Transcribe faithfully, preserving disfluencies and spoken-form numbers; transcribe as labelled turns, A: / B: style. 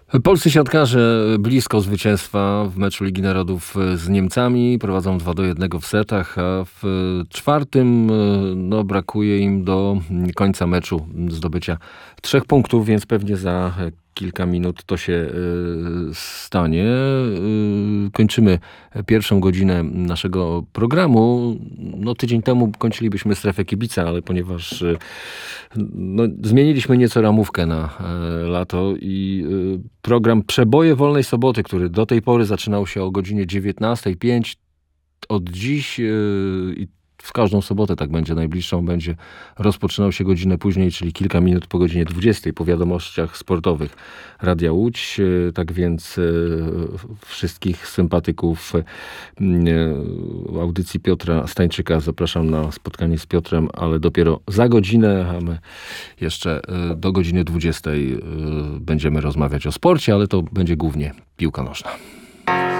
A: Polscy siatkarze blisko zwycięstwa w meczu Ligi Narodów z Niemcami. Prowadzą dwa do jednego w setach, a w czwartym no, brakuje im do końca meczu zdobycia trzech punktów, więc pewnie za kilka minut to się y, stanie. Y, kończymy pierwszą godzinę naszego programu. No, tydzień temu kończylibyśmy strefę kibica, ale ponieważ y, no, zmieniliśmy nieco ramówkę na y, lato i y, program Przeboje Wolnej Soboty, który do tej pory zaczynał się o godzinie dziewiętnasta pięć, od dziś y, i w każdą sobotę tak będzie, najbliższą będzie rozpoczynał się godzinę później, czyli kilka minut po godzinie dwudziestej po wiadomościach sportowych Radia Łódź. Tak więc wszystkich sympatyków audycji Piotra Stańczyka zapraszam na spotkanie z Piotrem, ale dopiero za godzinę, a my jeszcze do godziny dwudziestej będziemy rozmawiać o sporcie, ale to będzie głównie piłka nożna.